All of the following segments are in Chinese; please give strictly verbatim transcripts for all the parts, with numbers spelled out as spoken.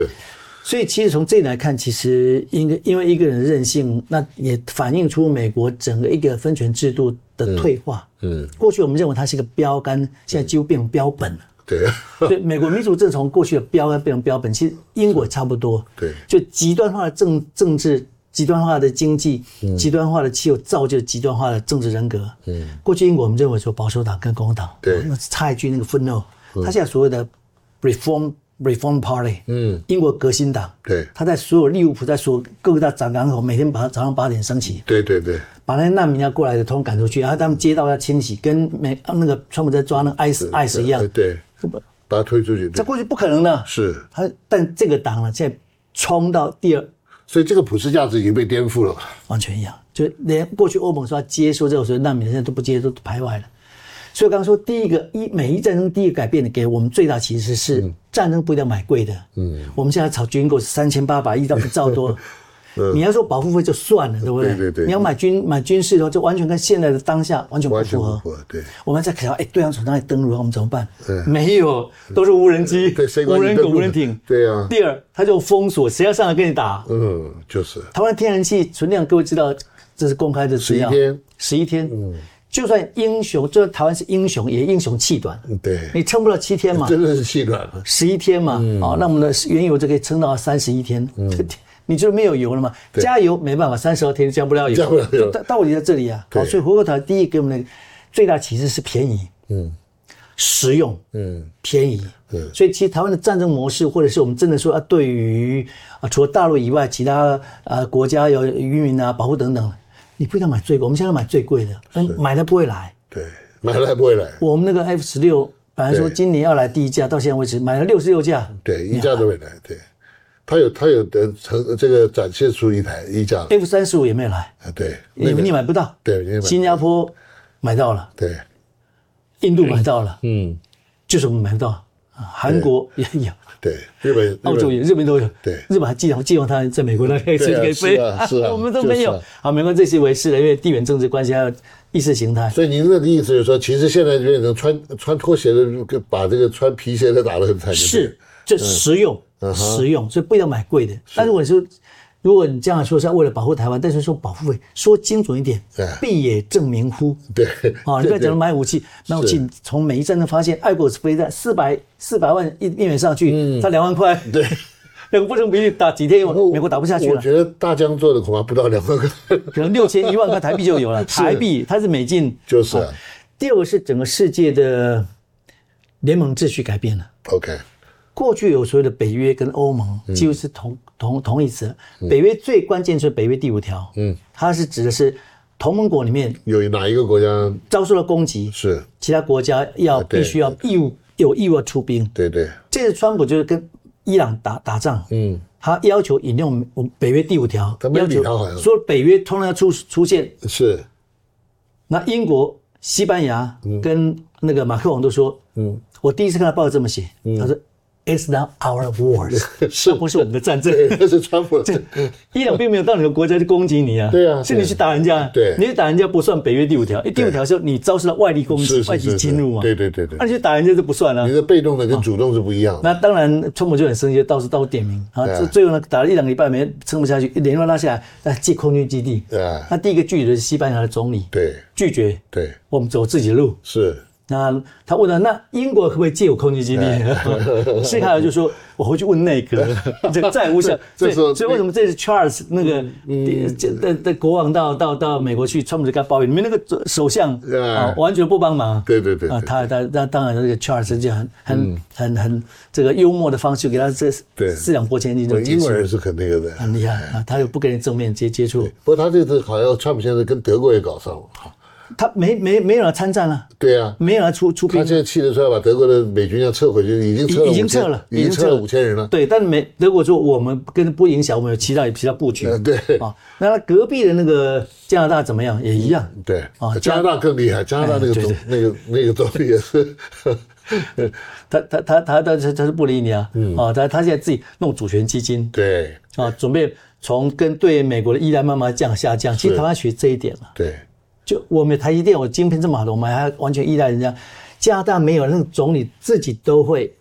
所以其实从这里来看，其实因为因为一个人的任性，那也反映出美国整个一个分权制度的退化。嗯，嗯过去我们认为它是一个标杆，现在几乎变成标本了。 对， 所以美国民主制从过去的标杆变成标本，其实英国也差不多。 对， 就极端化的政政治、极端化的经济、嗯、极端化的气候，造就极端化的政治人格。嗯，过去英国我们认为说保守党跟共和党， 对， 那差一句那个 footnote，、嗯、他现在所谓的 reform reform party， 嗯，英国革新党， 对， 他在所有利物浦，在所有各大展港口，每天把早上八点升起， 对对对， 把那些难民要过来的通通赶出去，然后他们街道要清洗，跟美那个川普在抓那个 ice ice 一样， 对。把他推出去， 这过去不可能的。 是他，但这个党呢，现在冲到第二， 所以这个普世价值已经被颠覆了， 完全一样。就连过去欧盟说要接收这种所谓难民，现在都不接，都排外了。所以我刚刚说，第一个一美伊战争第一个改变的，给我们最大启示是、嗯、战争不一定要买贵的。嗯，我们现在炒军购是三千八百亿到一兆多。嗯、你要说保护费就算了，对不对？ 对对对。 你要买军买军事的话，就完全跟现在的当下完全不符合。 不对。 我们在考虑，哎，对岸从哪里登陆，我们怎么办？没有，都是无人机、无人狗、无人艇。 对啊。 第二，他就封锁，谁要上来跟你打？ 嗯，就是。 台湾天然气存量，各位知道，这是公开的资料。 十一天。 十一天。嗯。就算英雄，就算台湾是英雄，也英雄气短。 对。 你撑不了七天嘛？ 真的是气短了。 十一天嘛，嗯、哦，那我们的原油就可以撑到三十一天。嗯。你就没有油了嘛？加油没办法，三十二天降不了油。 降不了油， 道理在这里啊。好，所以回过头来，第一给我们的最大启示是便宜，嗯，实用，嗯，便宜，嗯。所以其实台湾的战争模式，或者是我们真的说啊，对于啊除了大陆以外，其他啊国家有渔民啊保护等等，你不一定要买最贵，我们现在买最贵的，但买了不会来。 对，买了不会来。 我们那个 F 十六本来说今年要来第一架，到现在为止买了六十六架， 对，一架都没来，对。他有他有的成这个展现出一台一架 F 三十五也没有来啊，对， 你你买不到， 对， 新加坡买到了， 对， 印度买到了， 嗯， 就是我们买不到，韩国也有， 对，日本、 澳洲也，日本都有， 对， 日本还寄寄望他在美国那可以可以飞， 是啊， 我们都没有，好，没关系，这些为是的，因为地缘政治关系还有意识形态。 所以您的意思就是说，其实现在变成穿穿拖鞋的，把这个穿皮鞋的打得很惨， 是，这实用。实用，所以不一定要买贵的。但如果你说，如果你这样说是为了保护台湾，但是说保护费，说精准一点，必也正名乎？ 对， 啊，你不要讲买武器，买武器从美伊战争发现，爱国者飞弹四百四百万一一元上去，他两万块， 对， 两个不成比例，打几天美国打不下去了。 我觉得大疆做的恐怕不到两万块， 可能六千一万块台币就有了。台币它是美金， 就是啊。 第二个是整个世界的联盟秩序改变了。 OK。 过去有所谓的北约跟欧盟，几乎是同、嗯、同同义词。北约最关键就是北约第五条，嗯，它是指的是同盟国里面有哪一个国家遭受了攻击，是其他国家要必须要义务有义务要出兵。 对对， 这次川普就是跟伊朗打打仗，嗯，他要求引用我们北约第五条， 要求说北约通常要出出现。 是，那英国、西班牙跟那个马克龙都说，嗯，我第一次看到报纸这么写，嗯、他说。It's not our wars， 这不是我们的战争， 这是川普。 伊朗并没有到你的国家去攻击你啊， 对啊， 是你去打人家， 对， 你去打人家不算北约第五条，第五条是你遭受到外力攻击、外敌侵入嘛， 对对对对， 那你去打人家就不算了。 你的被动的跟主动是不一样的。 那当然，川普就很生气，到处到处点名啊，最后呢打了一两个礼拜没撑不下去，连环拉下来，那借空军基地。那第一个拒绝的是西班牙的总理， 对， 拒绝， 对， 我们走自己的路。 是。 那他问了，那英国可不可以借我空军基地？谢凯尔就说：“我回去问内阁，这个再无效。”所以，所以为什么这次 Charles 那个的的国王到到到美国去，川普就跟他抱怨，你们那个首相啊完全不帮忙。 对对对啊，他他他当然这个 Charles 就很很很很这个幽默的方式给他这四两拨千斤就结束。 英国人是很那个的， 很厉害啊，他又不跟你正面接接触。 不过他这次好像川普现在跟德国也搞上了。 他没没没有人参战了， 对啊， 没有人出出兵。 他现在气得出来把德国的美军要撤回去，已经撤了， 已经撤了， 已经撤了五千人了。 对，但美德国说我们跟不影响，我们有其他其他布局。 对啊，那隔壁的那个加拿大怎么样？也一样。 对啊，加拿大更厉害，加拿大那个总那个那个总理也是， 他他他他他他是不理你啊，啊，他他现在自己弄主权基金， 对啊，准备从跟对美国的依赖慢慢降下降。其实台湾学这一点了， 对。 就我们台积电，我晶片这么好的，我们还完全依赖人家。加拿大没有，那个总理自己都会对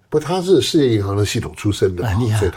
不，他是世界银行的系统出身的， 很厉害。 所以